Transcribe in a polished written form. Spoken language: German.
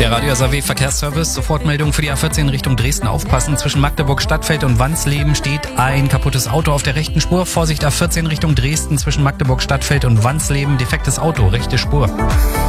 Der Radio SAW Verkehrsservice, Sofortmeldung für die A14 Richtung Dresden. Aufpassen, zwischen Magdeburg Stadtfeld und Wansleben steht ein kaputtes Auto auf der rechten Spur. Vorsicht, A14 Richtung Dresden, zwischen Magdeburg Stadtfeld und Wansleben, defektes Auto, rechte Spur.